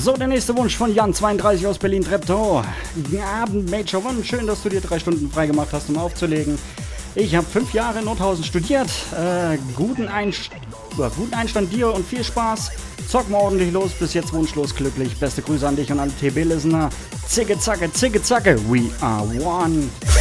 So, der nächste Wunsch von Jan32 aus Berlin-Treptow. Guten Abend, Major One. Schön, dass du dir 3 Stunden freigemacht hast, um aufzulegen. Ich habe 5 Jahre in Nordhausen studiert. Guten Einstand dir und viel Spaß. Zock mal ordentlich los, bis jetzt wunschlos glücklich. Beste Grüße an dich und alle TB-Listener. Zicke, zacke, we are one.